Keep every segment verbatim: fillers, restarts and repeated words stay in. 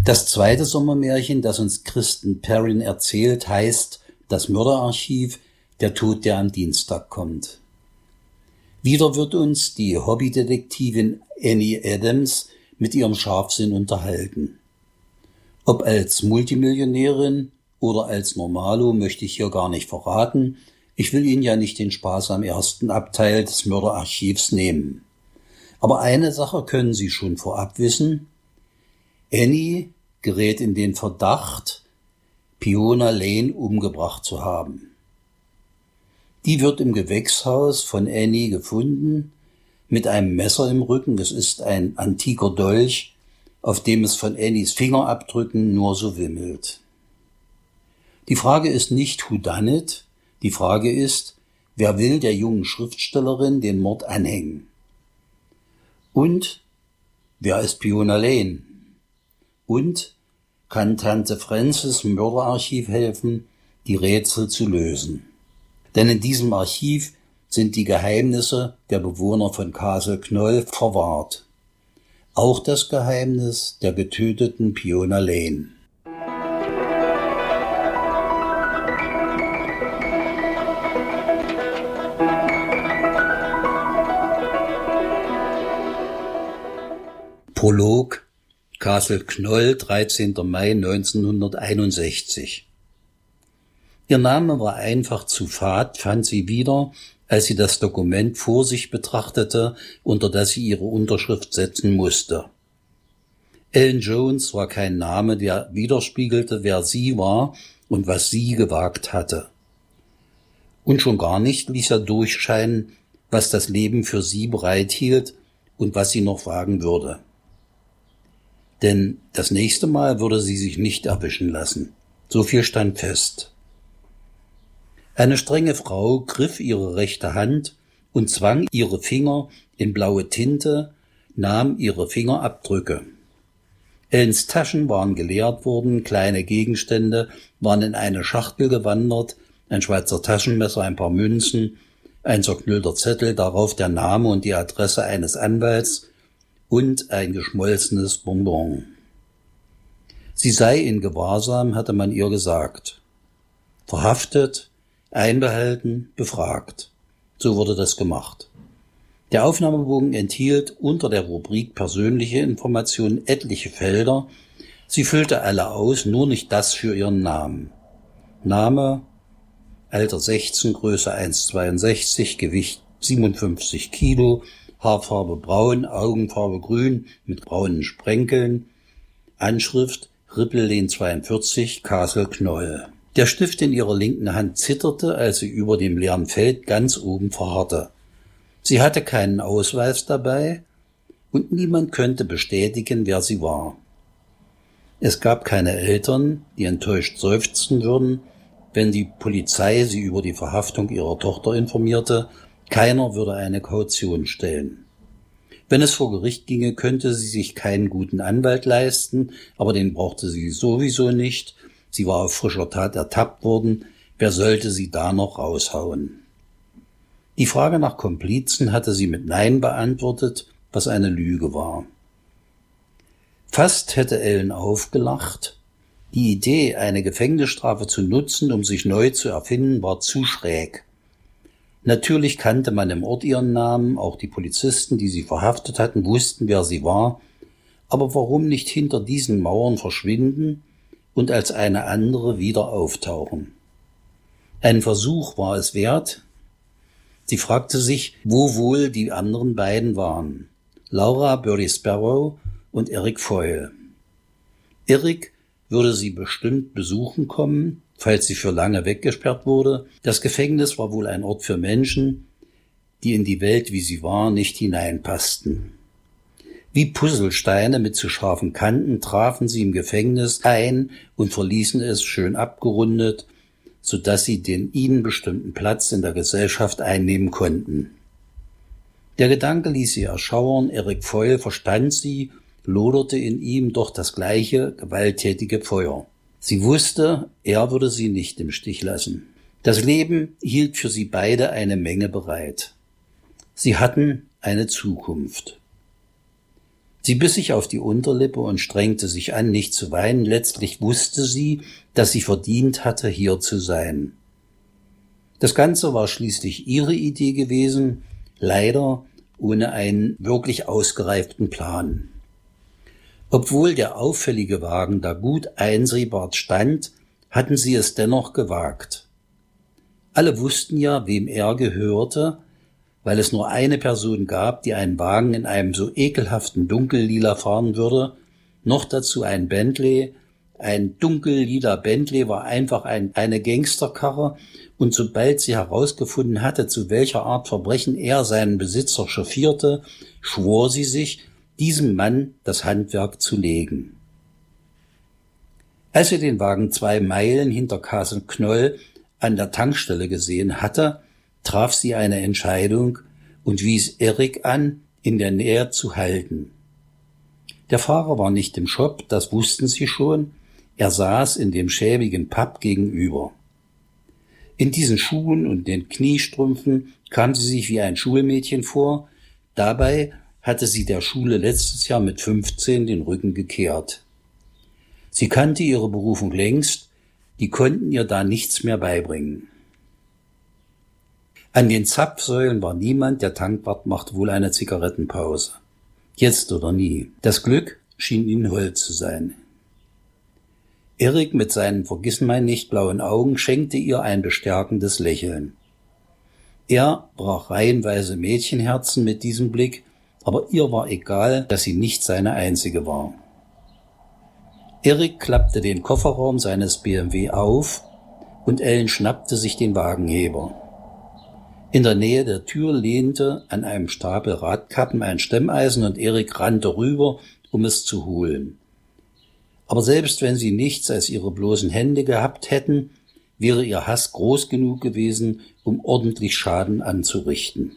Das zweite Sommermärchen, das uns Kristen Perrin erzählt, heißt Das Mörderarchiv, der Tod, der am Dienstag kommt. Wieder wird uns die Hobbydetektivin Annie Adams mit ihrem Scharfsinn unterhalten. Ob als Multimillionärin oder als Normalo möchte ich hier gar nicht verraten. Ich will Ihnen ja nicht den Spaß am ersten Abteil des Mörderarchivs nehmen. Aber eine Sache können Sie schon vorab wissen. Annie gerät in den Verdacht, Fiona Lane umgebracht zu haben. Die wird im Gewächshaus von Annie gefunden, mit einem Messer im Rücken. Es ist ein antiker Dolch, auf dem es von Annies Fingerabdrücken nur so wimmelt. Die Frage ist nicht who done it, die Frage ist, wer will der jungen Schriftstellerin den Mord anhängen? Und wer ist Fiona Lane? Und kann Tante Frances Mörderarchiv helfen, die Rätsel zu lösen? Denn in diesem Archiv sind die Geheimnisse der Bewohner von Castle Knoll verwahrt. Auch das Geheimnis der getöteten Fiona Lane. Prolog Castle Knoll, dreizehnter Mai neunzehnhunderteinundsechzig. Ihr Name war einfach zu fad, fand sie wieder, als sie das Dokument vor sich betrachtete, unter das sie ihre Unterschrift setzen musste. Ellen Jones war kein Name, der widerspiegelte, wer sie war und was sie gewagt hatte. Und schon gar nicht ließ er durchscheinen, was das Leben für sie bereithielt und was sie noch wagen würde. Denn das nächste Mal würde sie sich nicht erwischen lassen. So viel stand fest. Eine strenge Frau griff ihre rechte Hand und zwang ihre Finger in blaue Tinte, nahm ihre Fingerabdrücke. Ellens Taschen waren geleert worden, kleine Gegenstände waren in eine Schachtel gewandert, ein Schweizer Taschenmesser, ein paar Münzen, ein zerknüllter Zettel, darauf der Name und die Adresse eines Anwalts und ein geschmolzenes Bonbon. Sie sei in Gewahrsam, hatte man ihr gesagt. Verhaftet, einbehalten, befragt. So wurde das gemacht. Der Aufnahmebogen enthielt unter der Rubrik persönliche Informationen etliche Felder. Sie füllte alle aus, nur nicht das für ihren Namen. Name, Alter sechzehn, Größe eins Komma zweiundsechzig, Gewicht siebenundfünfzig Kilo, Haarfarbe braun, Augenfarbe grün mit braunen Sprenkeln, Anschrift Rippel Lane zweiundvierzig, Castle Knoll. Der Stift in ihrer linken Hand zitterte, als sie über dem leeren Feld ganz oben verharrte. Sie hatte keinen Ausweis dabei und niemand könnte bestätigen, wer sie war. Es gab keine Eltern, die enttäuscht seufzen würden, wenn die Polizei sie über die Verhaftung ihrer Tochter informierte. Keiner würde eine Kaution stellen. Wenn es vor Gericht ginge, könnte sie sich keinen guten Anwalt leisten, aber den brauchte sie sowieso nicht. Sie war auf frischer Tat ertappt worden. Wer sollte sie da noch raushauen? Die Frage nach Komplizen hatte sie mit Nein beantwortet, was eine Lüge war. Fast hätte Ellen aufgelacht. Die Idee, eine Gefängnisstrafe zu nutzen, um sich neu zu erfinden, war zu schräg. Natürlich kannte man im Ort ihren Namen, auch die Polizisten, die sie verhaftet hatten, wussten, wer sie war. Aber warum nicht hinter diesen Mauern verschwinden und als eine andere wieder auftauchen? Ein Versuch war es wert. Sie fragte sich, wo wohl die anderen beiden waren. Laura Birdie Sparrow und Eric Foyle. Eric würde sie bestimmt besuchen kommen, falls sie für lange weggesperrt wurde. Das Gefängnis war wohl ein Ort für Menschen, die in die Welt, wie sie war, nicht hineinpassten. Wie Puzzlesteine mit zu scharfen Kanten trafen sie im Gefängnis ein und verließen es schön abgerundet, so dass sie den ihnen bestimmten Platz in der Gesellschaft einnehmen konnten. Der Gedanke ließ sie erschauern, Eric Foyle verstand sie, loderte in ihm doch das gleiche gewalttätige Feuer. Sie wusste, er würde sie nicht im Stich lassen. Das Leben hielt für sie beide eine Menge bereit. Sie hatten eine Zukunft. Sie biss sich auf die Unterlippe und strengte sich an, nicht zu weinen. Letztlich wusste sie, dass sie verdient hatte, hier zu sein. Das Ganze war schließlich ihre Idee gewesen, leider ohne einen wirklich ausgereiften Plan. Obwohl der auffällige Wagen da gut einsehbar stand, hatten sie es dennoch gewagt. Alle wussten ja, wem er gehörte, weil es nur eine Person gab, die einen Wagen in einem so ekelhaften Dunkellila fahren würde, noch dazu ein Bentley. Ein dunkellila Bentley war einfach ein, eine Gangsterkarre, und sobald sie herausgefunden hatte, zu welcher Art Verbrechen er seinen Besitzer chauffierte, schwor sie sich, diesem Mann das Handwerk zu legen. Als sie den Wagen zwei Meilen hinter Kassel-Knoll an der Tankstelle gesehen hatte, traf sie eine Entscheidung und wies Erik an, in der Nähe zu halten. Der Fahrer war nicht im Shop, das wussten sie schon, er saß in dem schäbigen Pub gegenüber. In diesen Schuhen und den Kniestrümpfen kam sie sich wie ein Schulmädchen vor, dabei hatte sie der Schule letztes Jahr mit fünfzehn den Rücken gekehrt. Sie kannte ihre Berufung längst, die konnten ihr da nichts mehr beibringen. An den Zapfsäulen war niemand, der Tankwart machte wohl eine Zigarettenpause. Jetzt oder nie. Das Glück schien ihnen hold zu sein. Erik mit seinen vergissenmeinnicht blauen Augen schenkte ihr ein bestärkendes Lächeln. Er brach reihenweise Mädchenherzen mit diesem Blick, aber ihr war egal, dass sie nicht seine einzige war. Erik klappte den Kofferraum seines B M W auf und Ellen schnappte sich den Wagenheber. In der Nähe der Tür lehnte an einem Stapel Radkappen ein Stemmeisen und Erik rannte rüber, um es zu holen. Aber selbst wenn sie nichts als ihre bloßen Hände gehabt hätten, wäre ihr Hass groß genug gewesen, um ordentlich Schaden anzurichten.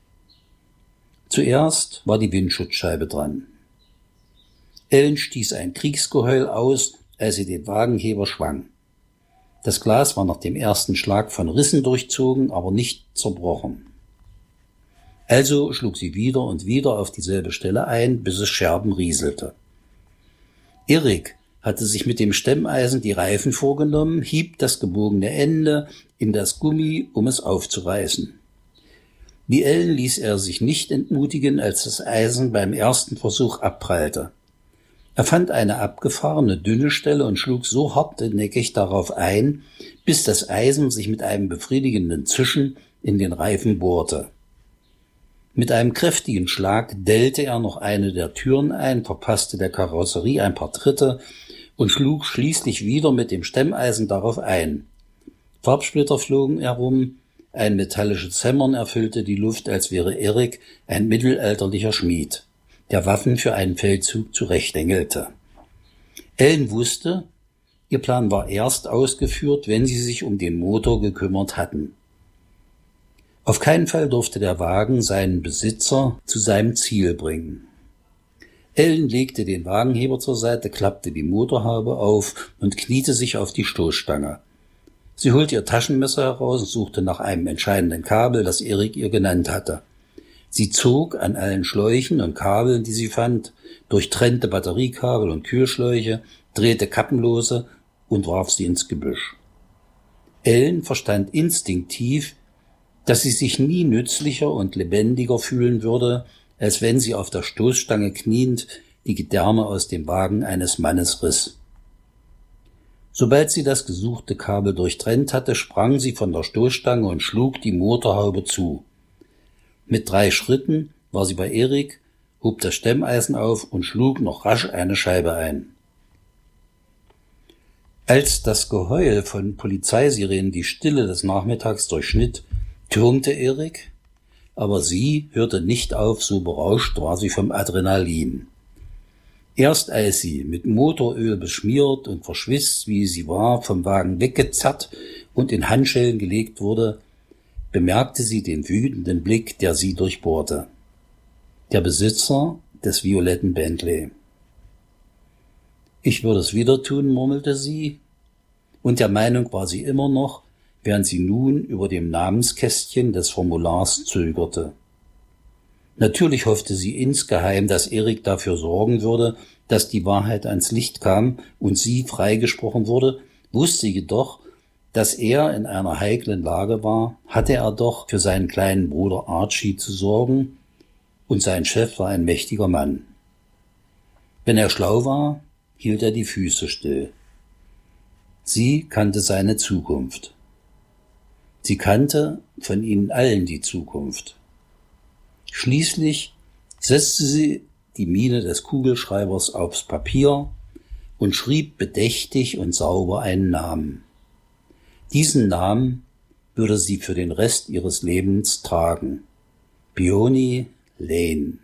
Zuerst war die Windschutzscheibe dran. Ellen stieß ein Kriegsgeheul aus, als sie den Wagenheber schwang. Das Glas war nach dem ersten Schlag von Rissen durchzogen, aber nicht zerbrochen. Also schlug sie wieder und wieder auf dieselbe Stelle ein, bis es Scherben rieselte. Erik hatte sich mit dem Stemmeisen die Reifen vorgenommen, hieb das gebogene Ende in das Gummi, um es aufzureißen. Wie Ellen ließ er sich nicht entmutigen, als das Eisen beim ersten Versuch abprallte. Er fand eine abgefahrene, dünne Stelle und schlug so hartnäckig darauf ein, bis das Eisen sich mit einem befriedigenden Zischen in den Reifen bohrte. Mit einem kräftigen Schlag dellte er noch eine der Türen ein, verpasste der Karosserie ein paar Tritte und schlug schließlich wieder mit dem Stemmeisen darauf ein. Farbsplitter flogen herum, ein metallisches Hämmern erfüllte die Luft, als wäre Erik ein mittelalterlicher Schmied, der Waffen für einen Feldzug zurechtengelte. Ellen wusste, ihr Plan war erst ausgeführt, wenn sie sich um den Motor gekümmert hatten. Auf keinen Fall durfte der Wagen seinen Besitzer zu seinem Ziel bringen. Ellen legte den Wagenheber zur Seite, klappte die Motorhaube auf und kniete sich auf die Stoßstange. Sie holte ihr Taschenmesser heraus und suchte nach einem entscheidenden Kabel, das Erik ihr genannt hatte. Sie zog an allen Schläuchen und Kabeln, die sie fand, durchtrennte Batteriekabel und Kühlschläuche, drehte Kappenlose und warf sie ins Gebüsch. Ellen verstand instinktiv, dass sie sich nie nützlicher und lebendiger fühlen würde, als wenn sie auf der Stoßstange kniend die Gedärme aus dem Wagen eines Mannes riss. Sobald sie das gesuchte Kabel durchtrennt hatte, sprang sie von der Stoßstange und schlug die Motorhaube zu. Mit drei Schritten war sie bei Erik, hob das Stemmeisen auf und schlug noch rasch eine Scheibe ein. Als das Geheul von Polizeisirenen die Stille des Nachmittags durchschnitt, türmte Erik, aber sie hörte nicht auf, so berauscht war sie vom Adrenalin. Erst als sie, mit Motoröl beschmiert und verschwitzt, wie sie war, vom Wagen weggezerrt und in Handschellen gelegt wurde, bemerkte sie den wütenden Blick, der sie durchbohrte. Der Besitzer des violetten Bentley. »Ich würde es wieder tun«, murmelte sie, und der Meinung war sie immer noch, während sie nun über dem Namenskästchen des Formulars zögerte. Natürlich hoffte sie insgeheim, dass Erik dafür sorgen würde, dass die Wahrheit ans Licht kam und sie freigesprochen wurde, wusste jedoch, dass er in einer heiklen Lage war, hatte er doch für seinen kleinen Bruder Archie zu sorgen, und sein Chef war ein mächtiger Mann. Wenn er schlau war, hielt er die Füße still. Sie kannte seine Zukunft. Sie kannte von ihnen allen die Zukunft. Schließlich setzte sie die Miene des Kugelschreibers aufs Papier und schrieb bedächtig und sauber einen Namen. Diesen Namen würde sie für den Rest ihres Lebens tragen. Peony Lane.